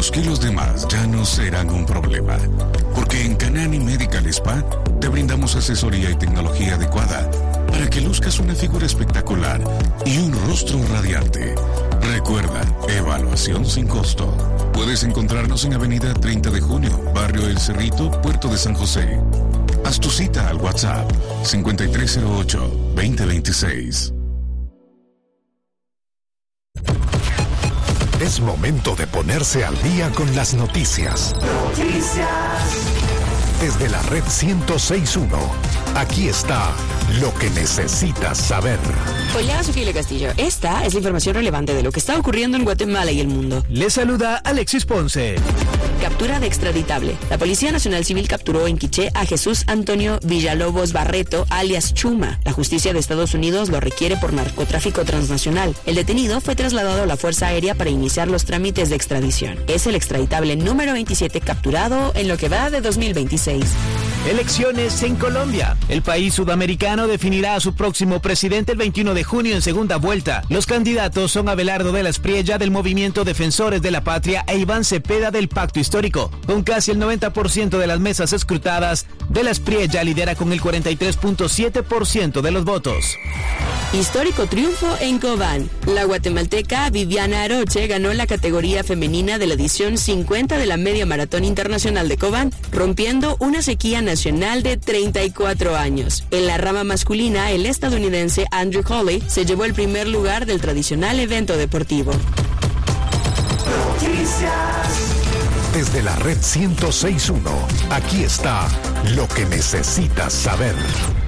los kilos de más ya no serán un problema, porque en Canani Medical Spa te brindamos asesoría y tecnología adecuada para que luzcas una figura espectacular y un rostro radiante. Recuerda, evaluación sin costo. Puedes encontrarnos en Avenida 30 de Junio, Barrio El Cerrito, Puerto de San José. Haz tu cita al WhatsApp 5308-2026. Es momento de ponerse al día con las noticias. Desde la red 106.1, aquí está lo que necesitas saber. Hola, soy Kile Castillo. Esta es la información relevante de lo que está ocurriendo en Guatemala y el mundo. Les saluda Alexis Ponce. Captura de extraditable. La Policía Nacional Civil capturó en Quiché a Jesús Antonio Villalobos Barreto, alias Chuma. La justicia de Estados Unidos lo requiere por narcotráfico transnacional. El detenido fue trasladado a la Fuerza Aérea para iniciar los trámites de extradición. Es el extraditable número 27 capturado en lo que va de 2026. Elecciones en Colombia. El país sudamericano definirá a su próximo presidente el 21 de junio en segunda vuelta. Los candidatos son Abelardo de la Espriella del Movimiento Defensores de la Patria e Iván Cepeda del Pacto Histórico. Con casi el 90% de las mesas escrutadas, de la Espriella lidera con el 43.7% de los votos. Histórico triunfo en Cobán. La guatemalteca Viviana Aroche ganó la categoría femenina de la edición 50 de la Media Maratón Internacional de Cobán, rompiendo una sequía nacional de 34 años. En la rama masculina, el estadounidense Andrew Hawley se llevó el primer lugar del tradicional evento deportivo. Desde la red 106.1, aquí está lo que necesitas saber.